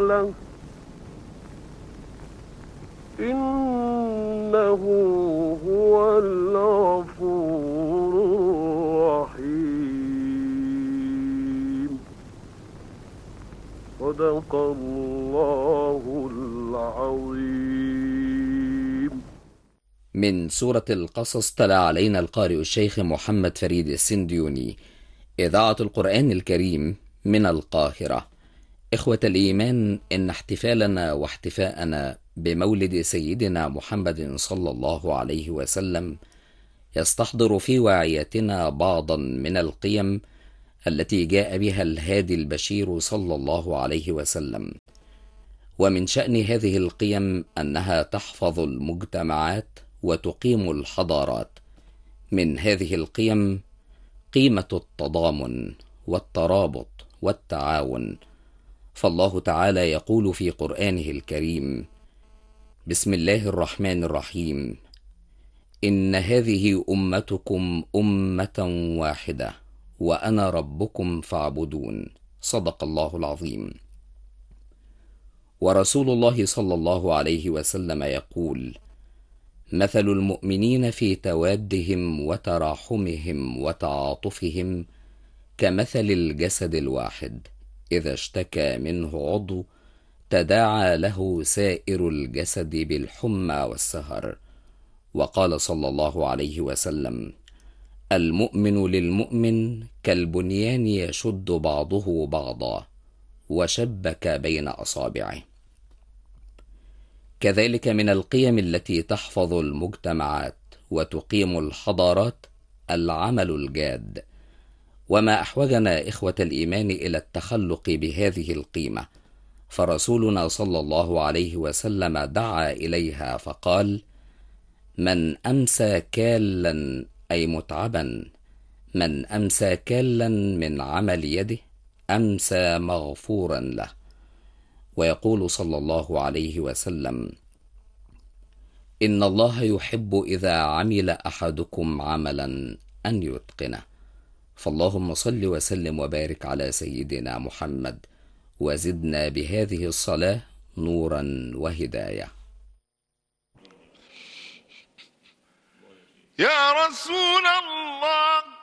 له إنه هو الغفور الرحيم. صدق الله العظيم. من سورة القصص تلا علينا القارئ الشيخ محمد فريد السنديوني، إذاعة القرآن الكريم من القاهرة. إخوة الإيمان، إن احتفالنا واحتفاءنا بمولد سيدنا محمد صلى الله عليه وسلم يستحضر في واعيتنا بعضا من القيم التي جاء بها الهادي البشير صلى الله عليه وسلم. ومن شأن هذه القيم أنها تحفظ المجتمعات وتقيم الحضارات. من هذه القيم قيمة التضامن والترابط والتعاون، فالله تعالى يقول في قرآنه الكريم: بسم الله الرحمن الرحيم، إن هذه أمتكم أمة واحدة وأنا ربكم فاعبدون. صدق الله العظيم. ورسول الله صلى الله عليه وسلم يقول: مثل المؤمنين في توادهم وتراحمهم وتعاطفهم كمثل الجسد الواحد، إذا اشتكى منه عضو تداعى له سائر الجسد بالحمى والسهر. وقال صلى الله عليه وسلم: المؤمن للمؤمن كالبنيان يشد بعضه بعضا وشبك بين أصابعه. كذلك من القيم التي تحفظ المجتمعات وتقيم الحضارات العمل الجاد. وما أحوجنا إخوة الإيمان إلى التخلق بهذه القيمة، فرسولنا صلى الله عليه وسلم دعا إليها فقال: من أمسى كالا أي متعبا، من أمسى كالا من عمل يده أمسى مغفورا له. ويقول صلى الله عليه وسلم: إن الله يحب إذا عمل أحدكم عملا أن يتقنه. فاللهم صل وسلم وبارك على سيدنا محمد، وزدنا بهذه الصلاة نورا وهداية. يا رسول الله